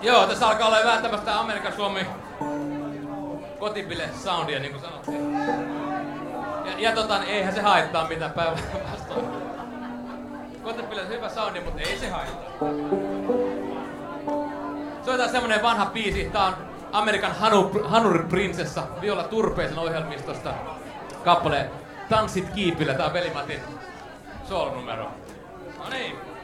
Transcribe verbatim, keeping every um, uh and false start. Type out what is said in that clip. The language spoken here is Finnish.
Joo, tässä alkaa olla vähän tämmöstä Amerikan Suomi kotibile-soundia, niin kuin sanottiin. Ja, ja tota, eihän se haittaa mitään päinvastoin. Kotibile on hyvä soundi, mutta ei se haittaa. Soitetaan semmonen vanha biisi, tää on Amerikan Hanuri-prinsessa Viola Turpeisen ohjelmistosta. Kappale Tanssit kiipillä, tää on Veli-Matin soul-numero. No niin.